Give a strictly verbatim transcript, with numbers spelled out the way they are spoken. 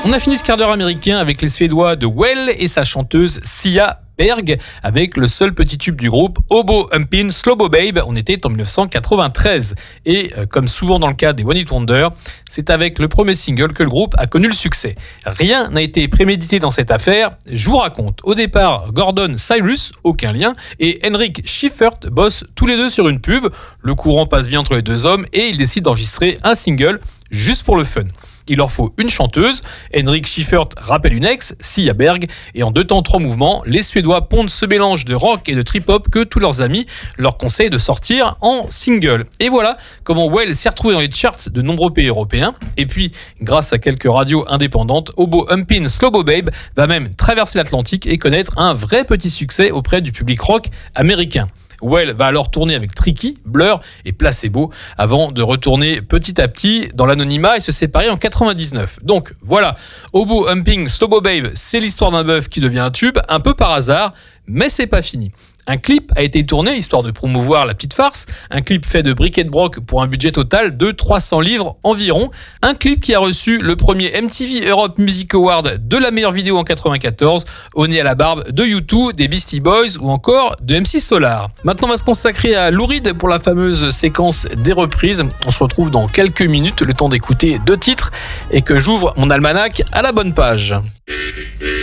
On a fini ce quart d'heure américain avec les Suédois de Well et sa chanteuse Sia Berg avec le seul petit tube du groupe Hobo Humpin' Slobo Babe. On était en dix-neuf cent quatre-vingt-treize et euh, comme souvent dans le cas des One Hit Wonder, c'est avec le premier single que le groupe a connu le succès. Rien n'a été prémédité dans cette affaire. Je vous raconte. Au départ, Gordon Cyrus, aucun lien, et Henrik Schiffert bossent tous les deux sur une pub. Le courant passe bien entre les deux hommes et ils décident d'enregistrer un single juste pour le fun. Il leur faut une chanteuse. Henrik Schiffert rappelle une ex, Sia Berg, et en deux temps, trois mouvements, les Suédois pondent ce mélange de rock et de trip-hop que tous leurs amis leur conseillent de sortir en single. Et voilà comment Well s'est retrouvé dans les charts de nombreux pays européens. Et puis, grâce à quelques radios indépendantes, Hobo Humpin' Slobo Babe va même traverser l'Atlantique et connaître un vrai petit succès auprès du public rock américain. Well va alors tourner avec Tricky, Blur et Placebo avant de retourner petit à petit dans l'anonymat et se séparer en quatre-vingt-dix-neuf. Donc voilà, Hobo Humpin' Slobo Babe, c'est l'histoire d'un bœuf qui devient un tube, un peu par hasard, mais c'est pas fini. Un clip a été tourné histoire de promouvoir la petite farce. Un clip fait de briquet de broc pour un budget total de trois cents livres environ. Un clip qui a reçu le premier M T V Europe Music Award de la meilleure vidéo en quatre-vingt-quatorze, au nez à la barbe de U deux, des Beastie Boys ou encore de M C Solar. Maintenant, on va se consacrer à Lou Reed pour la fameuse séquence des reprises. On se retrouve dans quelques minutes, le temps d'écouter deux titres et que j'ouvre mon almanach à la bonne page.